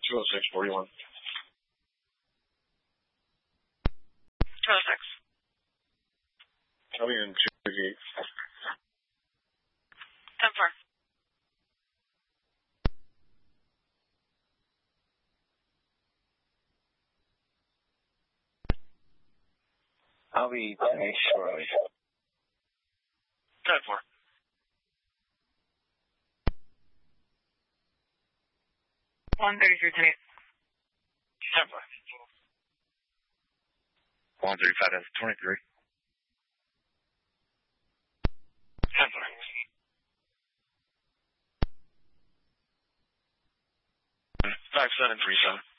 206-41. 206. Coming in 2-8. 10-4. I'll be very shortly. 10-4. 133, 10-8. 10-4. 135-23. 10-4. 5737.